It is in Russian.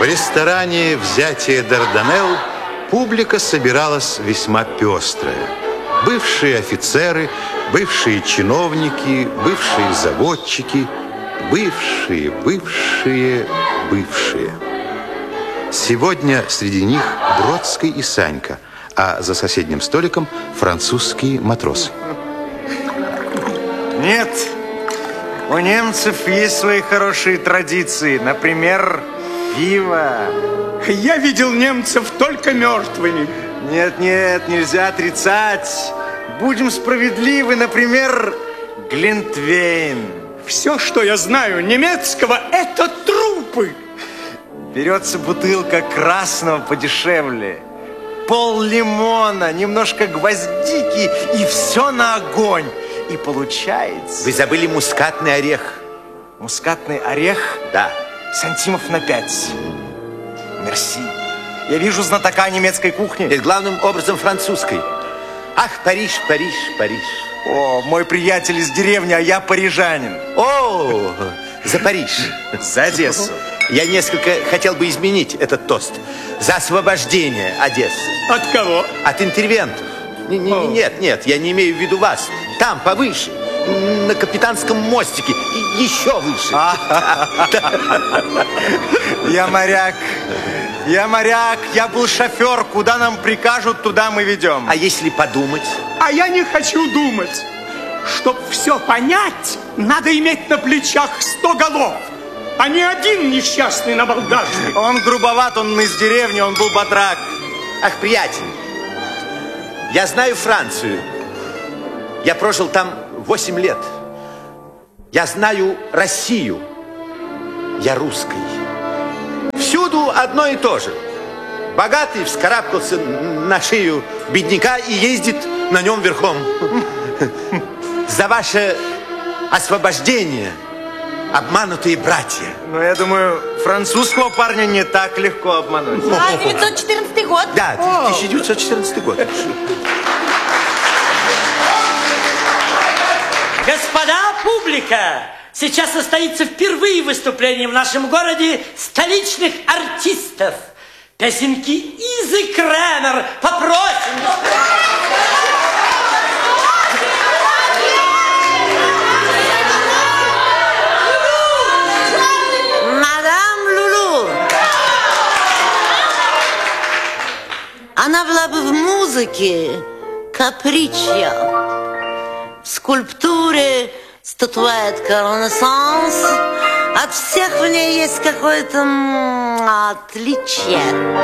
В ресторане «Взятие Дарданелл» публика собиралась весьма пестрая. Бывшие офицеры, бывшие чиновники, бывшие заводчики, бывшие. Сегодня среди них Бродский и Санька, а за соседним столиком французские матросы. Нет, у немцев есть свои хорошие традиции. Например, пиво. Я видел немцев только мертвыми. Нет, нельзя отрицать. Будем справедливы, например, глинтвейн. Все, что я знаю немецкого, это трупы. Берется бутылка красного подешевле, пол-лимона, немножко гвоздики, и все на огонь. И получается... Вы забыли мускатный орех. Мускатный орех? Да. Сантимов на 5. Мерси. Я вижу знатока немецкой кухни. И главным образом французской. Ах, Париж, Париж, Париж. О, мой приятель из деревни, а я парижанин. О, за Париж. За Одессу. Я несколько хотел бы изменить этот тост. За освобождение Одессы. От кого? От интервентов. Нет, я не имею в виду вас. Там, повыше, на Капитанском мостике, и еще выше. Я моряк. Я был шофер. Куда нам прикажут, туда мы ведем. А если подумать? А я не хочу думать. Чтоб все понять, надо иметь на плечах 100 голов, а не один несчастный набалдашник. Он грубоват, он из деревни, он был батрак. Ах, приятель, я знаю Францию. Я прожил там 8 лет. Я знаю Россию. Я русский. Всюду одно и то же. Богатый вскарабкался на шею бедняка и ездит на нем верхом. За ваше освобождение, обманутые братья. Ну, я думаю, французского парня не так легко обмануть. 1914 год. Да, 1914 год. Господа, публика! Сейчас состоится впервые выступление в нашем городе столичных артистов. Песенки Изы Кремер. Попросим. Мадам Лулу. Она была бы в музыке капричья, в скульптуре статуэтка Ренессанс. От всех в ней есть какое-то отличие.